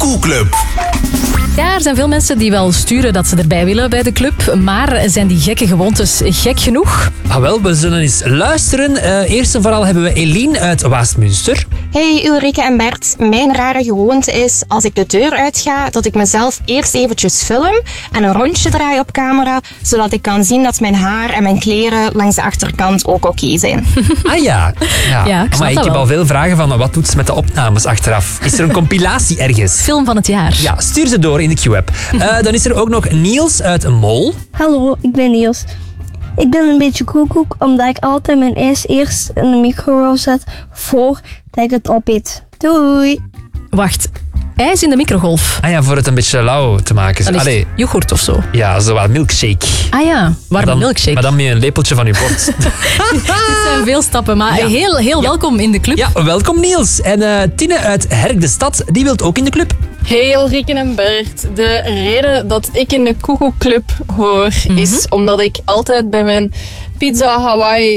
Koekoe-club. Ja, er zijn veel mensen die wel sturen dat ze erbij willen bij de club. Maar zijn die gekke gewoontes gek genoeg? Ah, wel, we zullen eens luisteren. Eerst en vooral hebben we Eline uit Waasmünster. Hey Ulrike en Bert, mijn rare gewoonte is als ik de deur uitga dat ik mezelf eerst eventjes film en een rondje draai op camera, zodat ik kan zien dat mijn haar en mijn kleren langs de achterkant ook oké zijn. Ah ja. Ja, ik snap Maar ik dat heb wel. al veel vragen van wat doet ze met de opnames achteraf? Is er een compilatie ergens? Film van het jaar. Ja, stuur ze door in de Q-app. Dan is er ook nog Niels uit Mol. Hallo, ik ben Niels. Ik ben een beetje koekoek omdat ik altijd mijn ijs eerst in de microgolf zet voordat ik het opeet. Doei! Wacht, ijs in de microgolf. Ah ja, voor het een beetje lauw te maken. Dat is Allee, yoghurt of zo. ja, zo wat milkshake. Ah ja, warme milkshake. Maar dan met een lepeltje van uw bord. Dit zijn veel stappen, maar Ja. heel welkom in de club. Ja, welkom Niels. En Tine uit Herk de Stad, die wilt ook in de club. Hey Ulrike en Bert, de reden dat ik in de Koekoe-club hoor is omdat ik altijd bij mijn pizza Hawaii